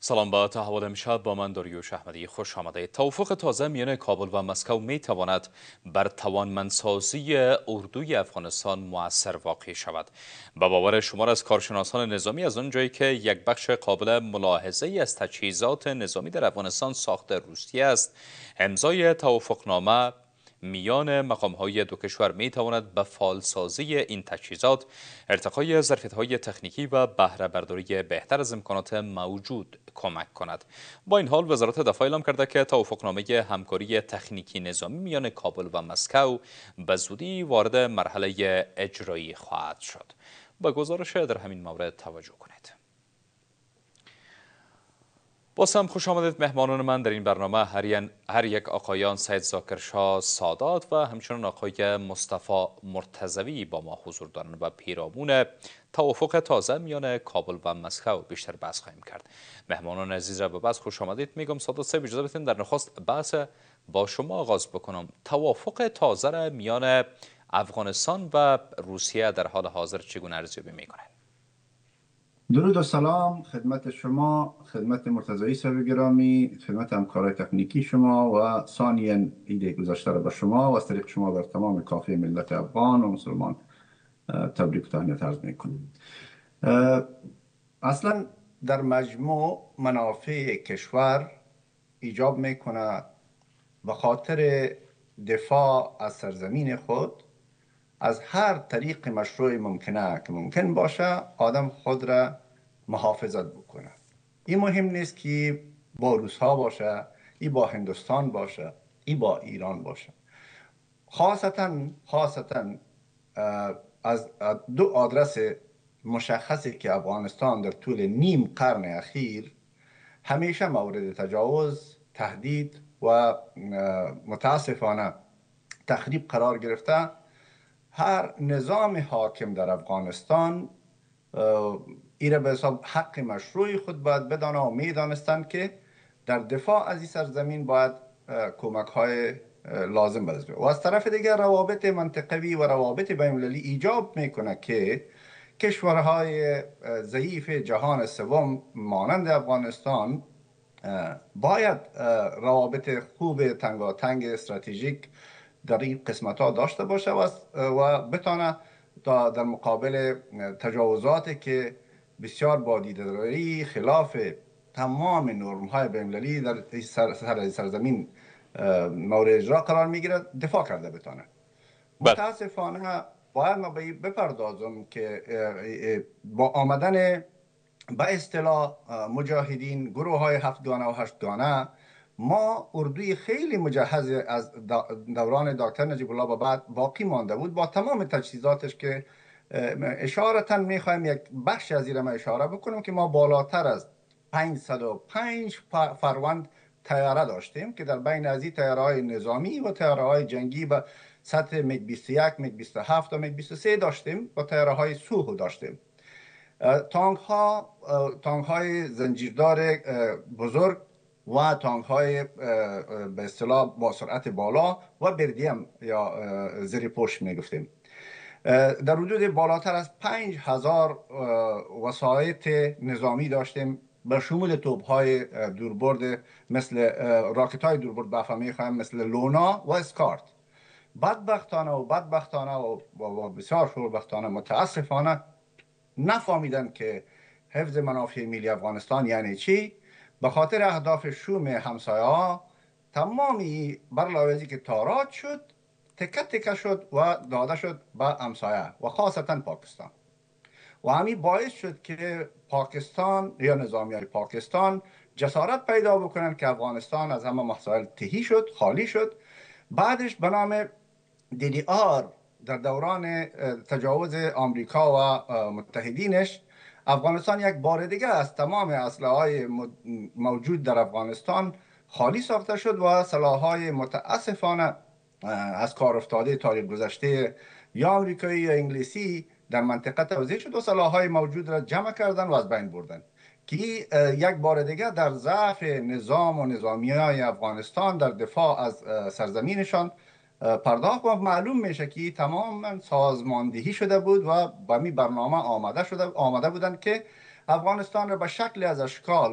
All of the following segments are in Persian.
سلام با تحول امشب با من داریوش احمدی خوش آمده. توافق تازه میان کابل و مسکو می تواند بر توانمندسازی اردوی افغانستان مؤثر واقع شود. به باور شمار از کارشناسان نظامی از آنجایی که یک بخش قابل ملاحظه ای از تجهیزات نظامی در افغانستان ساخت روسیه است، امضای توافقنامه میان مقام‌های دو کشور می‌تواند به فعالسازی این تجهیزات، ارتقای ظرفیت‌های تکنیکی و بهره برداری بهتر از امکانات موجود کمک کند. با این حال وزارت دفاع اعلام کرده که توافقنامه همکاری تکنیکی نظامی میان کابل و مسکو به زودی وارد مرحله اجرایی خواهد شد. به گزارش در همین مورد توجه کنید. باز هم خوش آمدید مهمانان من در این برنامه. هر یک آقایان سید زاکرشاه سادات و همچنان آقای مصطفی مرتضوی با ما حضور دارند و پیرامون توافق تازه میان کابل و مسکو بیشتر بحث خواهیم کرد. مهمانان عزیز را به بحث خوش آمدید میگم. سادات صاحب اجازه بدین در نخست بحث با شما آغاز بکنم. توافق تازه را میان افغانستان و روسیه در حال حاضر چگونه ارزیابی میکنید؟ درود و سلام خدمت شما، خدمت مرتضی صاحب گرامی، خدمت همکارای تکنیکی شما و ثانیاً ایده گذاشته را به شما و از طریق شما بر تمام کافه ملت افغان و مسلمان تبریک و تهنیت عرض میکنیم. اصلا در مجموع منافع کشور ایجاب میکنه به خاطر دفاع از سرزمین خود از هر طریق مشروع ممکنه که ممکن باشه آدم خود را محافظت بکنه. این مهم نیست که با روس‌ها باشه، این با هندوستان باشه، این با ایران باشه. خاصتا از دو آدرس مشخصی که افغانستان در طول نیم قرن اخیر همیشه مورد تجاوز، تهدید و متاسفانه تخریب قرار گرفته، هر نظام حاکم در افغانستان ایره به حساب حق مشروع خود باید بدانه و میدانستند که در دفاع از این سرزمین باید کمک های لازم بده. و از طرف دیگر روابط منطقوی و روابط بین‌المللی ایجاب میکنه که کشورهای ضعیف جهان سوم مانند افغانستان باید روابط خوب تنگاتنگ استراتژیک در این قسمت ها داشته باشه و بتانه در مقابل تجاوزاتی که بسیار با دیده‌داری خلاف تمام نرم های بین‌المللی در سرزمین مورد اجرا قرار میگیره دفاع کرده بتانه. متاسفانه باید ما بپردازم که با آمدن به اصطلاح مجاهدین، گروه های هفتگانه و هشتگانه، ما اردوی خیلی مجهز از دوران دکتر نجیب الله به بعد باقی مانده بود با تمام تجهیزاتش که اشارتا میخوایم یک بخش از این ما اشاره بکنم که ما بالاتر از 505 فروند تیاره داشتیم که در بین از این تیاره های نظامی و تیاره های جنگی به سطح میگ 21 میگ 27 و میگ 23 داشتیم و تیاره های سوخ داشتیم. تانک های زنجیردار بزرگ و تانک های به اصطلاح با سرعت بالا و بردیم یا زیر پشت می گفتیم. در حدود بالاتر از 5000 وسایط نظامی داشتیم به شمول توپ های دوربرد مثل راکت های دوربرد بفهمی میخوایم مثل لونا و اسکارت. بدبختانه و بسیار شوربختانه متاسفانه نفهمیدن که حفظ منافع ملی افغانستان یعنی چی. به خاطر اهداف شوم همسایه ها تمامی برلاوزی که تاراج شد تکه تکه شد و داده شد به همسایه و خاصتا پاکستان و همین باعث شد که پاکستان یا نظامی های پاکستان جسارت پیدا بکنن که افغانستان از همه مسائل تهی شد، خالی شد. بعدش به نام DDR در دوران تجاوز آمریکا و متحدینش افغانستان یک بار دیگه از تمام اسلحه‌های موجود در افغانستان خالی ساخته شد و سلاح‌های متاسفانه از کار افتاده تاریخ گذشته یا آمریکایی یا انگلیسی در منطقه توزیع شد و سلاح‌های موجود را جمع کردن و از بین بردن که یک بار دیگه در ضعف نظام و نظامیای افغانستان در دفاع از سرزمینشان پرداخت و معلوم میشه که تماما سازماندهی شده بود و به می برنامه آماده بودند که افغانستان را به شکل از اشکال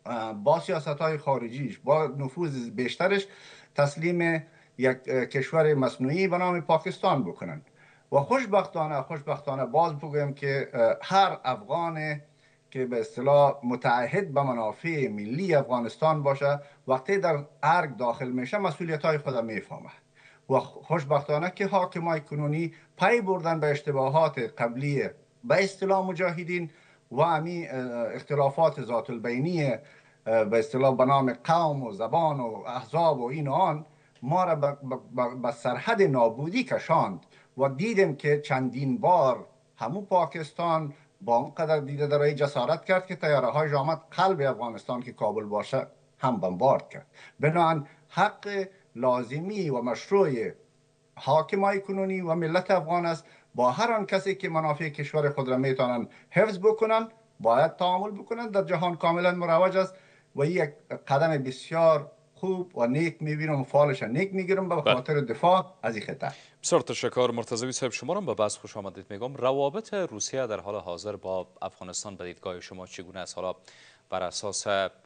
با سیاست‌های خارجیش، با نفوذ بیشترش تسلیم یک کشور مصنوعی به نام پاکستان بکنن. و خوشبختانه باز بگویم که هر افغان که به اصطلاح متعهد به منافع ملی افغانستان باشه، وقتی در ارگ داخل میشه مسئولیت‌های خود میفهمه. و خوشبختانه که حاکمای کنونی پی بردن به اشتباهات قبلی به اصطلاح مجاهدین و امی اختلافات ذات البینی به اصطلاح به نام قوم و زبان و احزاب و این و آن ما را به سرحد نابودی کشاند. و دیدیم که چندین بار همون پاکستان با اونقدر دیده دارای جسارت کرد که طیاره های آمد قلب افغانستان که کابل باشه هم بمبارد کرد. بنابراین حق لازمی و مشروع حاکمای کنونی و ملت افغان است با هر آن کسی که منافع کشور خود را میتونن حفظ بکنن باید تعامل بکنن. در جهان کاملا مروج است و یک قدم بسیار خوب و نیک میبینم و فالش نیک میگیرم به خاطر دفاع از این خطر. بسیار تشکر مرتضوی صاحب، شما را به بحث خوش آمدید میگم. روابط روسیه در حال حاضر با افغانستان به دیدگاه شما چگونه است؟ حالا بر اساس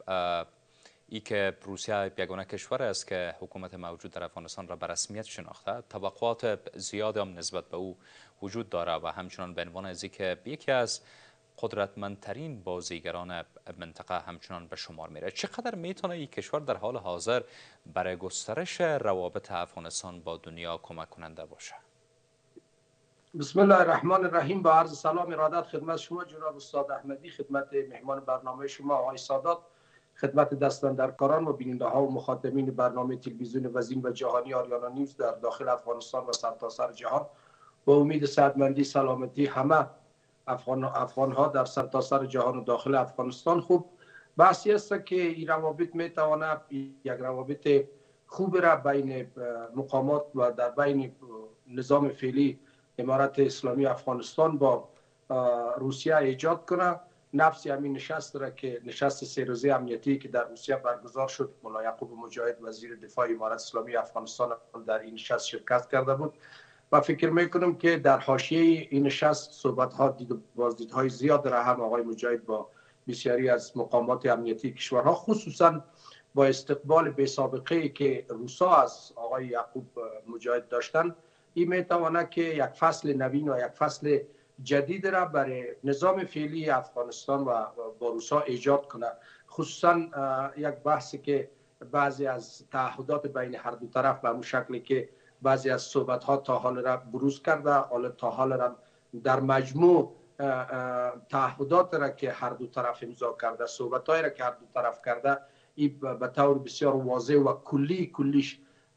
ای که روسیه یگانه کشور است که حکومت موجود در افغانستان را به رسمیت شناخته، توقعات زیادی هم نسبت به او وجود داره و همچنان به عنوان از که یکی از قدرتمندترین بازیگران منطقه همچنان به شمار میره. چقدر میتونه این کشور در حال حاضر برای گسترش روابط افغانستان با دنیا کمک کننده باشه؟ بسم الله الرحمن الرحیم. با عرض سلام ارادت خدمت شما جناب استاد احمدی، خدمت مهمان برنامه شما آقای سادات، خدمت دستاندرکاران و بیننده ها و مخاطبین برنامه تلویزیون وزین و جهانی آریانا نیوز در داخل افغانستان و سرتاسر جهان. با امید صحتمندی سلامتی همه افغان ها در سرتاسر جهان و داخل افغانستان. خوب بحثی است که این روابط میتواند یک روابط خوب را بین مقامات و در بین نظام فعلی امارت اسلامی افغانستان با روسیه ایجاد کنه. نفس همین نشست را که نشست 3 روزه امنیتی که در روسیه برگزار شد، ملا یعقوب مجاهد وزیر دفاع امارت اسلامی افغانستان در این نشست شرکت کرده بود و فکر میکنم که در حاشیه این نشست صحبت ها دید و بازدیدهای زیاد را هم آقای مجاهد با بسیاری از مقامات امنیتی کشورها، خصوصا با استقبال بی سابقه که روسا از آقای یعقوب مجاهد داشتن، این میتواند که یک فصل نوین و یک فصل جدید را برای نظام فعلی افغانستان و با روسا ایجاد کنه. خصوصا یک بحثی که بعضی از تعهدات بین هر دو طرف به همون شکلی که بعضی از صحبت ها تا حال را بروز کرده، حالا تا حال را در مجموع تعهدات را که هر دو طرف امضا کرده، صحبت های را که هر دو طرف کرده، این به طور بسیار واضح و کلیش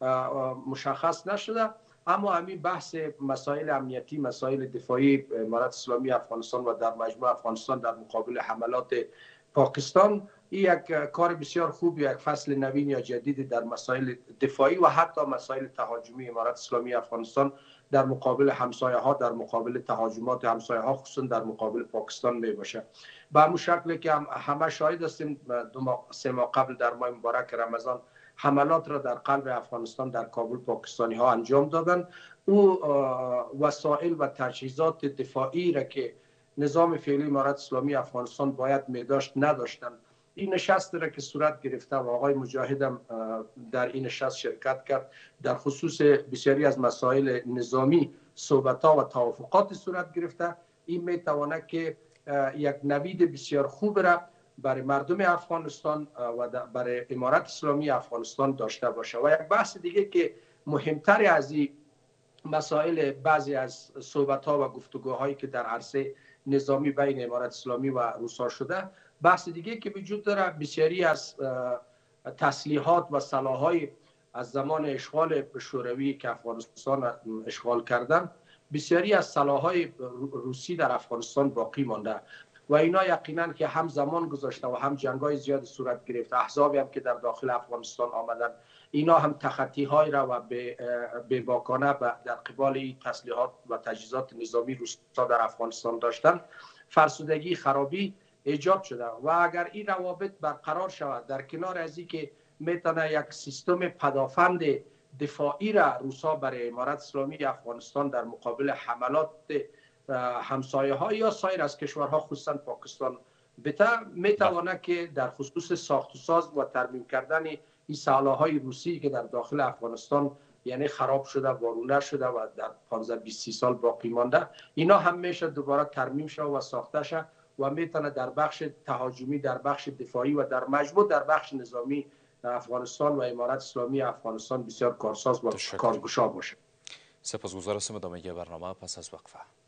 مشخص نشده. اما همین بحث مسائل امنیتی، مسائل دفاعی امارت اسلامی افغانستان و در مجموع افغانستان در مقابل حملات پاکستان، این یک کار بسیار خوب، یک فصل نوین یا جدید در مسائل دفاعی و حتی مسائل تهاجمی امارت اسلامی افغانستان در مقابل همسایه ها، در مقابل تهاجمات همسایه ها، خصوصا در مقابل پاکستان می باشه. به همون شکل که همه شاهد هستیم 2-3 ماه قبل در ماه مبارک رمضان حملات را در قلب افغانستان در کابل پاکستانی ها انجام دادند. او وسایل و تجهیزات دفاعی را که نظام فعلی امارت اسلامی افغانستان باید می داشت نداشتند. این نشست را که صورت گرفته و آقای مجاهدم در این نشست شرکت کرد، در خصوص بسیاری از مسائل نظامی صحبت‌ها و توافقات صورت گرفته، این می تواند که یک نوید بسیار خوب را برای مردم افغانستان و برای امارت اسلامی افغانستان داشته باشه. و یک بحث دیگه که مهمتر از این مسائل بعضی از صحبت‌ها و گفتگوهایی که در عرصه نظامی بین امارت اسلامی و روسا شده، بحث دیگه که وجود داره، بسیاری از تسلیحات و سلاح‌های از زمان اشغال شوروی که افغانستان اشغال کردن، بسیاری از سلاح‌های روسی در افغانستان باقی مانده و اینا یقینا که هم زمان گذاشته و هم جنگ‌های زیاد صورت گرفت. احزابی هم که در داخل افغانستان آمدن، اینا هم تخطی‌های را و به باکانه در قبال این تسلیحات و تجهیزات نظامی روسا در افغانستان داشتن، فرسودگی، خرابی ایجاد شده. و اگر این روابط برقرار شود، در کنار از این که میتونه یک سیستم پدافند دفاعی را روسا برای امارت اسلامی افغانستان در مقابل حملات همسایه ها یا سایر از کشورها خصوصا پاکستان بتا میتواند که در خصوص ساخت و ساز و ترمیم کردن این سلاح‌های روسی که در داخل افغانستان یعنی خراب شده، وارونه شده و در 15-20 سال باقی مانده، اینا هم میشه دوباره ترمیم شد و ساخته شد و میتونه در بخش تهاجمی، در بخش دفاعی و در مجموع در بخش نظامی افغانستان و امارت اسلامی افغانستان بسیار کارساز و کارگشا باشه. سپاسگزار هستم. ادامه برنامه پس از وقفه.